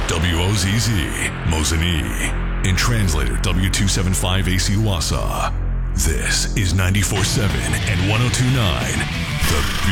WOZZ, Mosinee. And translator W275AC Wausau. This is 94.7 and 102.9, The